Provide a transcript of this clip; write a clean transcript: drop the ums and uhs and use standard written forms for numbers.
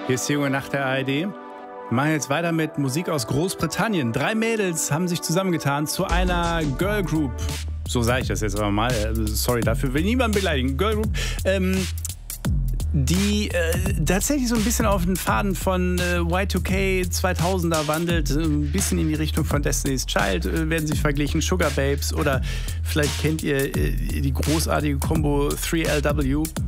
Hier ist die Junge Nacht der ARD. Wir machen jetzt weiter mit Musik aus Großbritannien. 3 Mädels haben sich zusammengetan zu einer Girl Group. So sage ich das jetzt aber mal. Sorry dafür, will niemand beleidigen. Girl Group. Die tatsächlich so ein bisschen auf den Faden von Y2K 2000er wandelt, ein bisschen in die Richtung von Destiny's Child werden sie verglichen, Sugar Babes oder vielleicht kennt ihr die großartige Combo 3LW.